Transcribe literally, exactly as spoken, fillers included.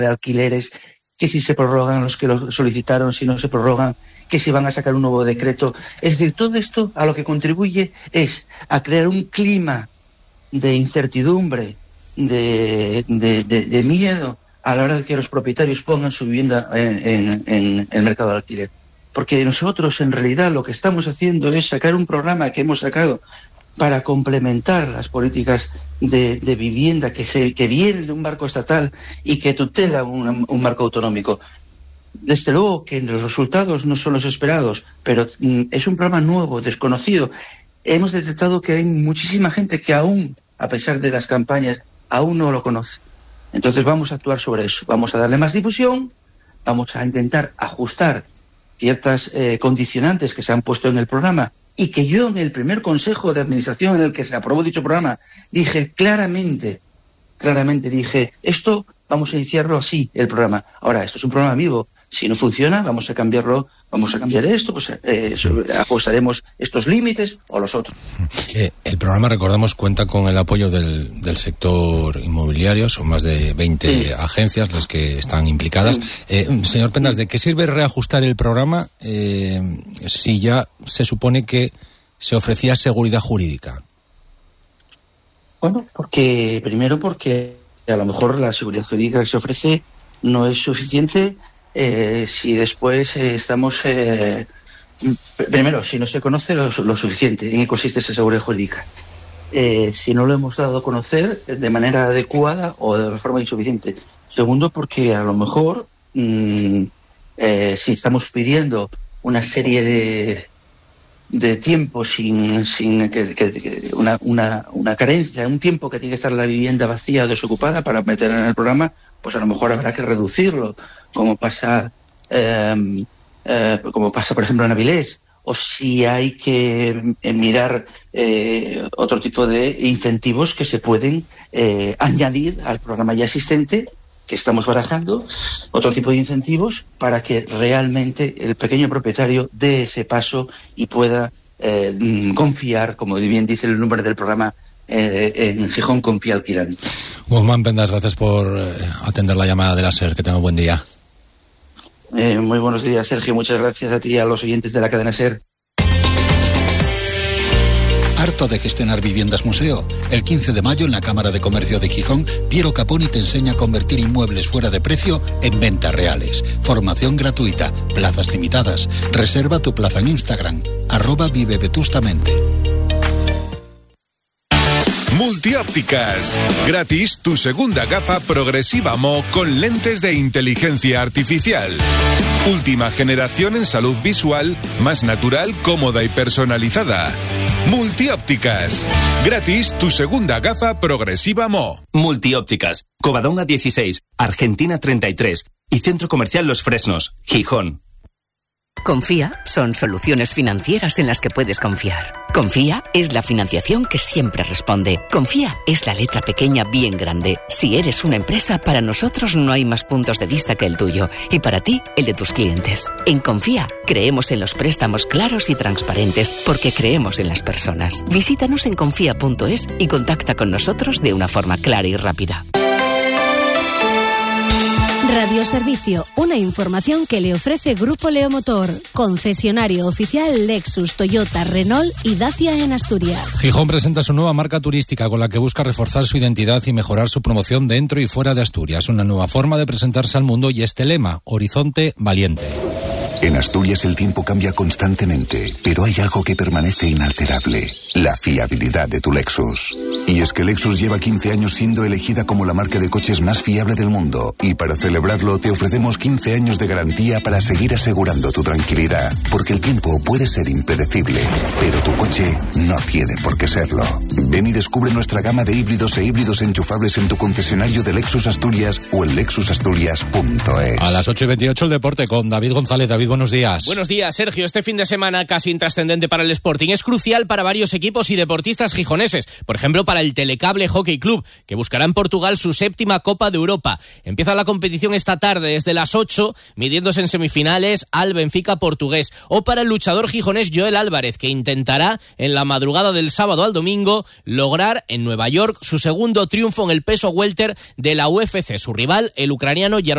de alquileres, que si se prorrogan los que lo solicitaron, si no se prorrogan, que si van a sacar un nuevo decreto. Es decir, todo esto a lo que contribuye es a crear un clima de incertidumbre, de, de, de, de miedo a la hora de que los propietarios pongan su vivienda en, en, en el mercado de alquiler. Porque nosotros en realidad lo que estamos haciendo es sacar un programa que hemos sacado para complementar las políticas de, de vivienda que, se, que vienen de un marco estatal y que tutela un, un marco autonómico. Desde luego que los resultados no son los esperados, pero mm, es un programa nuevo, desconocido. Hemos detectado que hay muchísima gente que aún, a pesar de las campañas, aún no lo conoce. Entonces vamos a actuar sobre eso, vamos a darle más difusión, vamos a intentar ajustar ciertas eh, condicionantes que se han puesto en el programa y que yo en el primer consejo de administración en el que se aprobó dicho programa dije claramente, claramente dije, esto vamos a iniciarlo así, el programa. Ahora, esto es un programa vivo. Si no funciona, vamos a cambiarlo, vamos a cambiar esto, pues eh, ajustaremos estos límites o los otros. Eh, el programa, recordamos, cuenta con el apoyo del, del sector inmobiliario, son más de veinte sí. agencias las que están implicadas. Sí. Eh, señor Pendas, ¿de qué sirve reajustar el programa eh, si ya se supone que se ofrecía seguridad jurídica? Bueno, porque primero porque a lo mejor la seguridad jurídica que se ofrece no es suficiente. Eh, si después eh, estamos eh, primero, si no se conoce lo, lo suficiente en qué consiste esa seguridad jurídica, eh, si no lo hemos dado a conocer de manera adecuada o de forma insuficiente. Segundo, porque a lo mejor mmm, eh, si estamos pidiendo una serie de de tiempo sin sin que, que, que una, una una carencia, un tiempo que tiene que estar la vivienda vacía o desocupada para meter en el programa, pues a lo mejor habrá que reducirlo, como pasa eh, eh, como pasa por ejemplo en Avilés, o si hay que eh, mirar eh, otro tipo de incentivos que se pueden eh, añadir al programa ya existente que estamos barajando, otro tipo de incentivos para que realmente el pequeño propietario dé ese paso y pueda eh, confiar, como bien dice el nombre del programa, eh, en Gijón Confía Alquilando. Guzmán Pendas, gracias por eh, atender la llamada de la SER, que tenga un buen día. Eh, muy buenos días, Sergio, muchas gracias a ti y a los oyentes de la cadena SER. ¿Harto de gestionar viviendas museo? El quince de mayo en la Cámara de Comercio de Gijón, Piero Caponi te enseña a convertir inmuebles fuera de precio en ventas reales. Formación gratuita, plazas limitadas. Reserva tu plaza en Instagram, arroba vive vetustamente. Multiópticas. Gratis tu segunda gafa progresiva M O con lentes de inteligencia artificial. Última generación en salud visual, más natural, cómoda y personalizada. Multiópticas. Gratis tu segunda gafa progresiva M O. Multiópticas. Covadonga dieciséis, Argentina treinta y tres y Centro Comercial Los Fresnos, Gijón. Confía son soluciones financieras en las que puedes confiar. Confía es la financiación que siempre responde. Confía es la letra pequeña bien grande. Si eres una empresa, para nosotros no hay más puntos de vista que el tuyo y para ti, el de tus clientes. En Confía creemos en los préstamos claros y transparentes porque creemos en las personas. Visítanos en confía punto es y contacta con nosotros de una forma clara y rápida. Radioservicio, una información que le ofrece Grupo Leomotor, concesionario oficial Lexus, Toyota, Renault y Dacia en Asturias. Gijón presenta su nueva marca turística con la que busca reforzar su identidad y mejorar su promoción dentro y fuera de Asturias. Una nueva forma de presentarse al mundo y este lema, Horizonte Valiente. En Asturias el tiempo cambia constantemente, pero hay algo que permanece inalterable: la fiabilidad de tu Lexus. Y es que Lexus lleva quince años siendo elegida como la marca de coches más fiable del mundo, y para celebrarlo te ofrecemos quince años de garantía para seguir asegurando tu tranquilidad, porque el tiempo puede ser impredecible, pero tu coche no tiene por qué serlo. Ven y descubre nuestra gama de híbridos e híbridos enchufables en tu concesionario de Lexus Asturias o en lexus asturias punto es. A las ocho y veintiocho el deporte con David González. David, buenos días. Buenos días, Sergio. Este fin de semana casi intrascendente para el Sporting es crucial para varios equipos y deportistas gijoneses. Por ejemplo, para el Telecable Hockey Club, que buscará en Portugal su séptima Copa de Europa. Empieza la competición esta tarde desde las ocho, midiéndose en semifinales al Benfica portugués. O para el luchador gijonés Joel Álvarez, que intentará en la madrugada del sábado al domingo lograr en Nueva York su segundo triunfo en el peso welter de la U F C. Su rival, el ucraniano Yaroslav